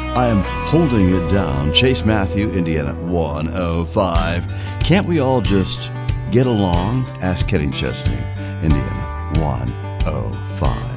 I am holding it down. Chase Matthew, Indiana 105. Can't we all just get along? Ask Kenny Chesney, Indiana 105.